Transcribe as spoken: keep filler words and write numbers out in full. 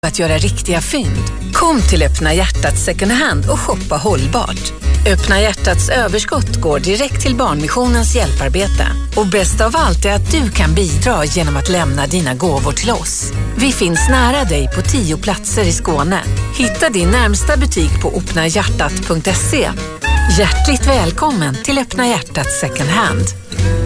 att göra riktiga fynd. Kom till Öppna Hjärtats second hand och shoppa hållbart. Öppna Hjärtats överskott går direkt till Barnmissionens hjälparbete. Och bäst av allt är att du kan bidra genom att lämna dina gåvor till oss. Vi finns nära dig på tio platser i Skåne. Hitta din närmsta butik på öppna hjärtat punkt se. Hjärtligt välkommen till Öppna Hjärtats second hand.